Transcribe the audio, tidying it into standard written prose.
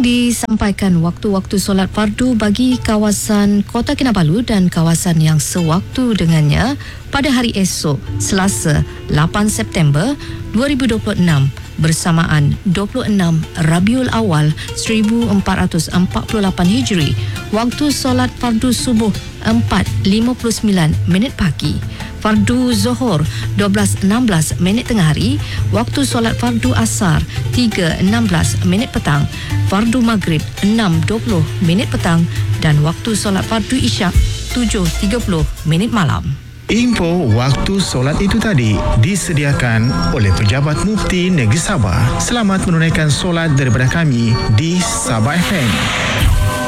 disampaikan waktu-waktu solat fardu bagi kawasan Kota Kinabalu dan kawasan yang sewaktu dengannya pada hari esok, Selasa 8 September 2026 bersamaan 26 Rabiul Awal 1448 Hijri. Waktu solat fardu subuh 4.59 pagi. Fardu Zuhur 12.16 tengah hari. Waktu solat fardu Asar 3.16 petang. Fardu Maghrib 6.20 petang dan waktu solat fardu Isyak 7.30 malam. Info waktu solat itu tadi disediakan oleh Pejabat Mufti Negeri Sabah. Selamat menunaikan solat daripada kami di Sabah FM.